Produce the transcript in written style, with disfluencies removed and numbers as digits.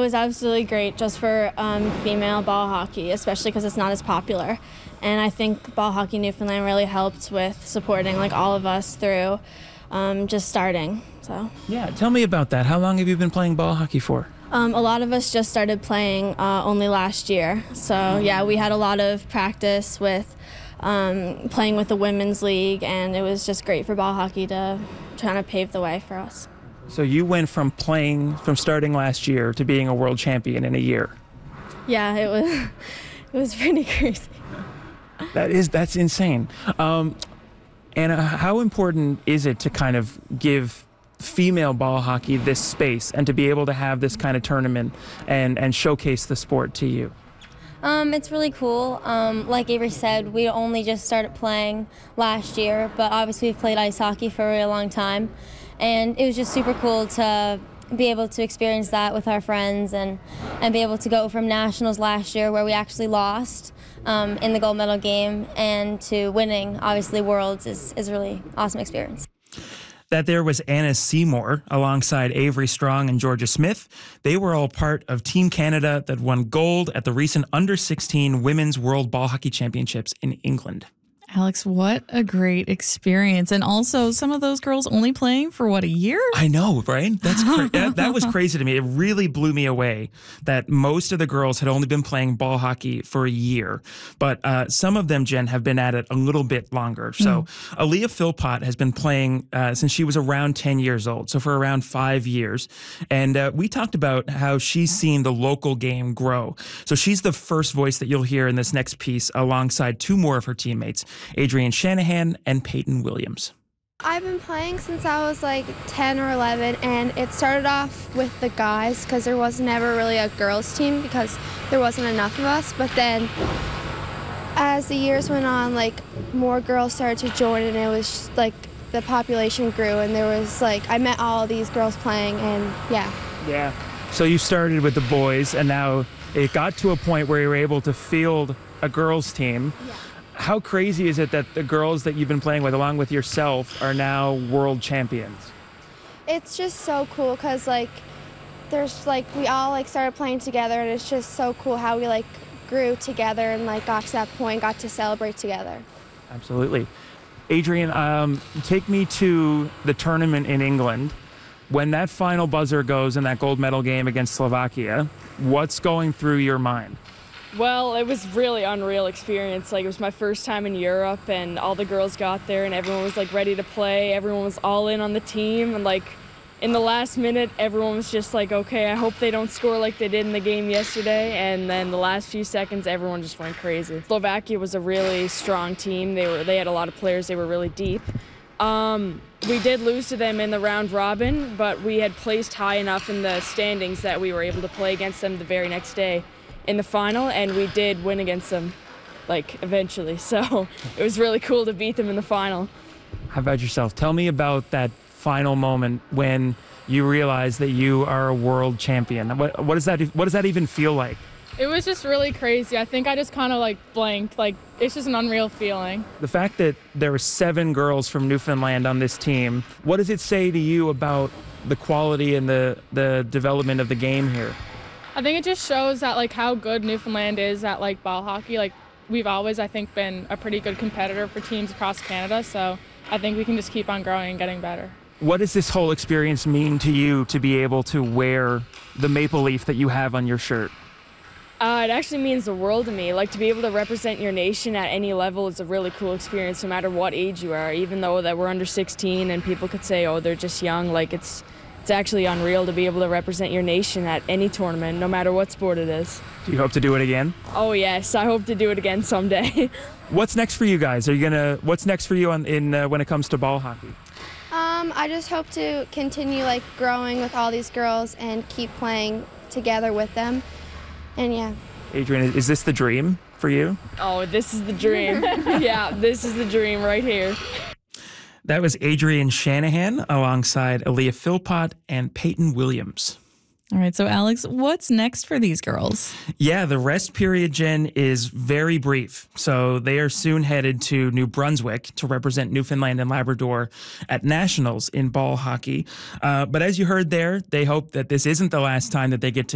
was absolutely great just for female ball hockey, especially because it's not as popular. And I think Ball Hockey Newfoundland really helped with supporting like all of us through just starting. So Yeah, tell me about that. How long have you been playing ball hockey for? a lot of us just started playing only last year. So yeah, we had a lot of practice with playing with the women's league, and it was just great for ball hockey to kind of pave the way for us. So you went from starting last year to being a world champion in a year. Yeah, it was pretty crazy. That's insane. Anna, how important is it to kind of give female ball hockey this space and to be able to have this kind of tournament and showcase the sport to you? It's really cool. Like Avery said, we only just started playing last year, but obviously we've played ice hockey for a really long time. And it was just super cool to be able to experience that with our friends and be able to go from nationals last year, where we actually lost in the gold medal game, and to winning, obviously, Worlds is a really awesome experience. That there was Anna Seymour alongside Avery Strong and Georgia Smith. They were all part of Team Canada that won gold at the recent Under-16 Women's World Ball Hockey Championships in England. Alex, what a great experience. And also, some of those girls only playing for, what, a year? I know, right? That was crazy to me. It really blew me away that most of the girls had only been playing ball hockey for a year. But some of them, Jen, have been at it a little bit longer. So Aaliyah Philpott has been playing since she was around 10 years old, so for around 5 years. And we talked about how she's seen the local game grow. So she's the first voice that you'll hear in this next piece alongside two more of her teammates, Adrienne Shanahan and Peyton Williams. I've been playing since I was like 10 or 11, and it started off with the guys because there was never really a girls team because there wasn't enough of us. But then as the years went on, like more girls started to join, and it was just, like the population grew, and there was like I met all of these girls playing, and yeah. Yeah. So you started with the boys, and now it got to a point where you were able to field a girls team. Yeah. How crazy is it that the girls that you've been playing with, along with yourself, are now world champions? It's just so cool because like there's like we all like started playing together, and it's just so cool how we like grew together and like got to that point, got to celebrate together. Absolutely. Adrienne, take me to the tournament in England. When that final buzzer goes in that gold medal game against Slovakia, what's going through your mind? Well, it was really unreal experience. Like, it was my first time in Europe, and all the girls got there, and everyone was like ready to play. Everyone was all in on the team, and like in the last minute, everyone was just like, okay, I hope they don't score like they did in the game yesterday. And then the last few seconds, everyone just went crazy. Slovakia was a really strong team. They had a lot of players. They were really deep. We did lose to them in the round robin, but we had placed high enough in the standings that we were able to play against them the very next day in the final, and we did win against them, like, eventually. So it was really cool to beat them in the final. How about yourself? Tell me about that final moment when you realize that you are a world champion. What does that even feel like? It was just really crazy. I think I just kind of like blanked. Like, it's just an unreal feeling. The fact that there were 7 girls from Newfoundland on this team, what does it say to you about the quality and the development of the game here? I think it just shows that like how good Newfoundland is at like ball hockey. Like, we've always, I think, been a pretty good competitor for teams across Canada. So I think we can just keep on growing and getting better. What does this whole experience mean to you to be able to wear the maple leaf that you have on your shirt? It actually means the world to me. Like, to be able to represent your nation at any level is a really cool experience, no matter what age you are. Even though that we're under 16 and people could say, oh, they're just young, like it's actually unreal to be able to represent your nation at any tournament, no matter what sport it is. Do you hope to do it again? Oh yes, I hope to do it again someday. What's next for you guys? What's next for you when it comes to ball hockey? I just hope to continue like growing with all these girls and keep playing together with them. And yeah. Adrienne, is this the dream for you? Oh, this is the dream. Yeah, this is the dream right here. That was Adrienne Shanahan alongside Aaliyah Philpott and Peyton Williams. All right, so Alex, what's next for these girls? Yeah, the rest period, Jen, is very brief. So they are soon headed to New Brunswick to represent Newfoundland and Labrador at Nationals in ball hockey. But as you heard there, they hope that this isn't the last time that they get to